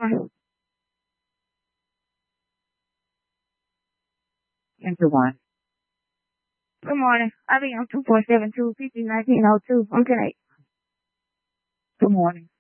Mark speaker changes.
Speaker 1: Enter one.
Speaker 2: Good morning. I be on 2472 50 1902. Okay.
Speaker 1: Good morning.